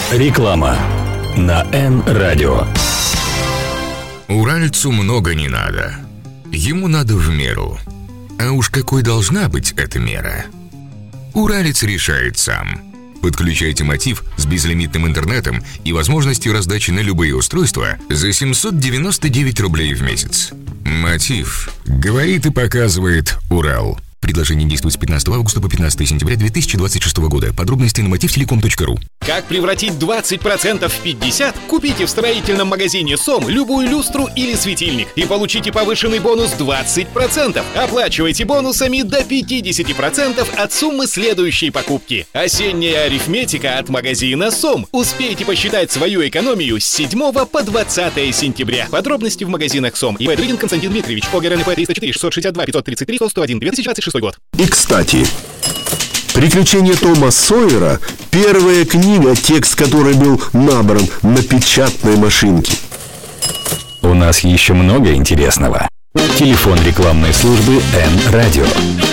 Реклама на Н-радио. Уральцу много не надо. Ему надо в меру. А уж какой должна быть эта мера? Уралец решает сам. Подключайте Мотив с безлимитным интернетом и возможностью раздачи на любые устройства за 799 рублей в месяц. Мотив. Говорит и показывает Урал. Предложение действует с 15 августа по 15 сентября 2026 года. Подробности на motivtelecom.ru. Как превратить 20% в 50%? Купите в строительном магазине СОМ любую люстру или светильник и получите повышенный бонус 20%. Оплачивайте бонусами до 50% от суммы следующей покупки. Осенняя арифметика от магазина СОМ. Успейте посчитать свою экономию с 7 по 20 сентября. Подробности в магазинах СОМ. ИП Дрыгин Константин Дмитриевич. ОГР НП 304 662 533 101 2026 год. И, кстати, «Приключения Тома Сойера» — первая книга, текст которой был набран на печатной машинке. У нас еще много интересного. Телефон рекламной службы Н-радио.